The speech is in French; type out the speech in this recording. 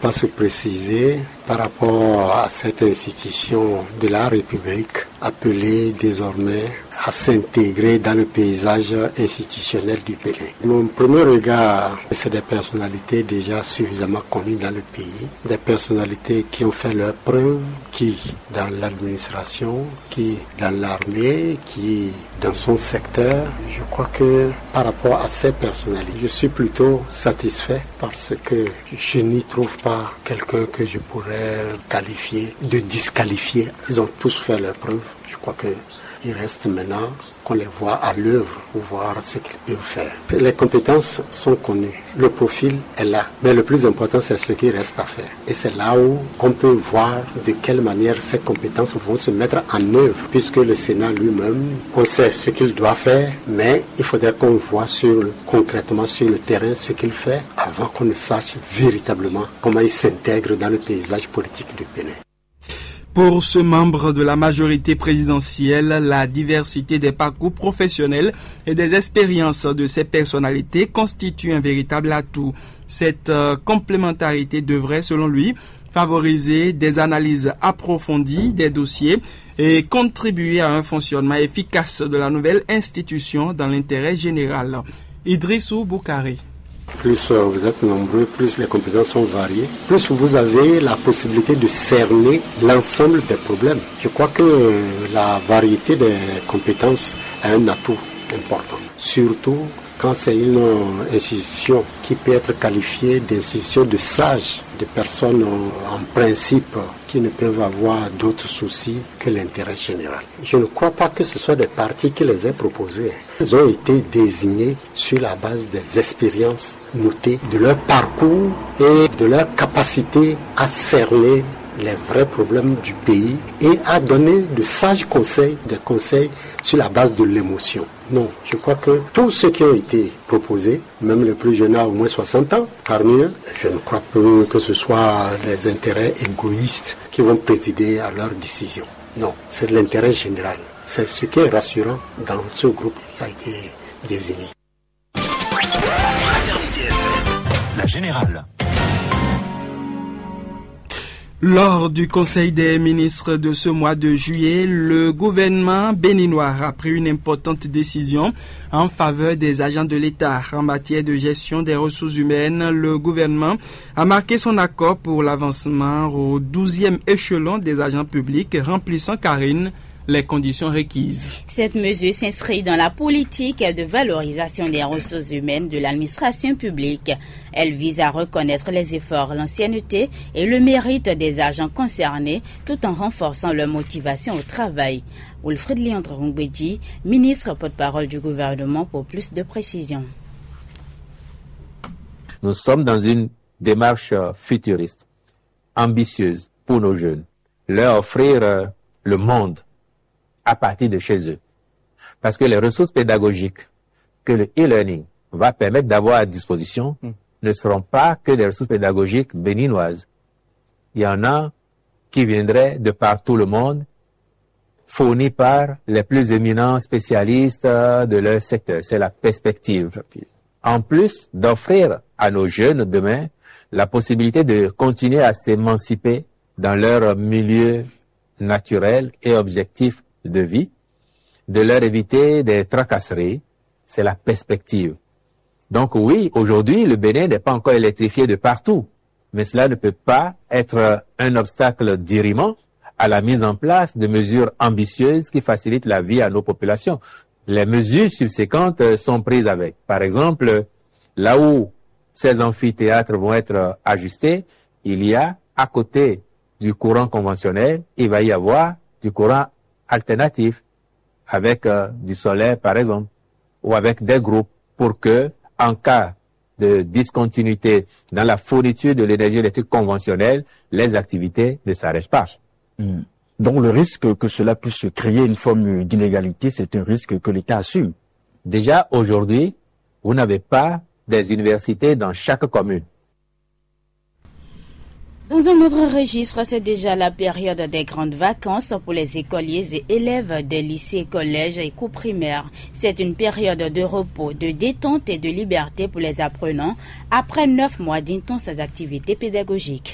pas se préciser par rapport à cette institution de la République appelée désormais à s'intégrer dans le paysage institutionnel du Bénin. Mon premier regard, c'est des personnalités déjà suffisamment connues dans le pays, des personnalités qui ont fait leurs preuves, qui dans l'administration, qui dans l'armée, qui dans son secteur. Je crois que par rapport à ces personnalités, je suis plutôt satisfait parce que je n'y trouve pas quelqu'un que je pourrais qualifier de disqualifié. Ils ont tous fait leurs preuves. Je crois qu'il reste maintenant qu'on les voit à l'œuvre pour voir ce qu'ils peuvent faire. Les compétences sont connues, le profil est là, mais le plus important c'est ce qui reste à faire. Et c'est là où on peut voir de quelle manière ces compétences vont se mettre en œuvre, puisque le Sénat lui-même, on sait ce qu'il doit faire, mais il faudrait qu'on voit concrètement sur le terrain ce qu'il fait avant qu'on ne sache véritablement comment il s'intègre dans le paysage politique du Bénin. Pour ce membre de la majorité présidentielle, la diversité des parcours professionnels et des expériences de ces personnalités constitue un véritable atout. Cette complémentarité devrait, selon lui, favoriser des analyses approfondies des dossiers et contribuer à un fonctionnement efficace de la nouvelle institution dans l'intérêt général. Idrissou Boukari. Plus vous êtes nombreux, plus les compétences sont variées, plus vous avez la possibilité de cerner l'ensemble des problèmes. Je crois que la variété des compétences est un atout important, surtout quand c'est une institution qui peut être qualifiée d'institution de sages, de personnes en principe qui ne peuvent avoir d'autres soucis que l'intérêt général. Je ne crois pas que ce soit des partis qui les aient proposés. Ils ont été désignés sur la base des expériences notées, de leur parcours et de leur capacité à cerner les vrais problèmes du pays et à donner de sages conseils, des conseils sur la base de l'émotion. Non, je crois que tous ceux qui ont été proposés, même les plus jeunes à au moins 60 ans, parmi eux, je ne crois pas que ce soit les intérêts égoïstes qui vont présider à leurs décisions. Non, c'est l'intérêt général. C'est ce qui est rassurant dans ce groupe qui a été désigné. La Générale. Lors du Conseil des ministres de ce mois de juillet, le gouvernement béninois a pris une importante décision en faveur des agents de l'État. En matière de gestion des ressources humaines, le gouvernement a marqué son accord pour l'avancement au 12e échelon des agents publics remplissant les conditions requises. Cette mesure s'inscrit dans la politique de valorisation des ressources humaines de l'administration publique. Elle vise à reconnaître les efforts, l'ancienneté et le mérite des agents concernés tout en renforçant leur motivation au travail. Wilfried Leandre Rungbeji, ministre porte-parole du gouvernement pour plus de précisions. Nous sommes dans une démarche futuriste, ambitieuse pour nos jeunes. Leur offrir le monde à partir de chez eux. Parce que les ressources pédagogiques que le e-learning va permettre d'avoir à disposition ne seront pas que des ressources pédagogiques béninoises. Il y en a qui viendraient de partout le monde, fournis par les plus éminents spécialistes de leur secteur. C'est la perspective. En plus d'offrir à nos jeunes demain la possibilité de continuer à s'émanciper dans leur milieu naturel et objectif de vie, de leur éviter des tracasseries, c'est la perspective. Donc oui, aujourd'hui, le Bénin n'est pas encore électrifié de partout, mais cela ne peut pas être un obstacle dirimant à la mise en place de mesures ambitieuses qui facilitent la vie à nos populations. Les mesures subséquentes sont prises avec. Par exemple, là où ces amphithéâtres vont être ajustés, il y a, à côté du courant conventionnel, il va y avoir du courant alternatif, avec du solaire par exemple, ou avec des groupes, pour que, en cas de discontinuité dans la fourniture de l'énergie électrique conventionnelle, les activités ne s'arrêtent pas. Donc le risque que cela puisse créer une forme d'inégalité, c'est un risque que l'État assume. Déjà aujourd'hui, vous n'avez pas des universités dans chaque commune. Dans un autre registre, c'est déjà la période des grandes vacances pour les écoliers et élèves des lycées, collèges et cours primaires. C'est une période de repos, de détente et de liberté pour les apprenants après 9 mois d'intenses activités pédagogiques.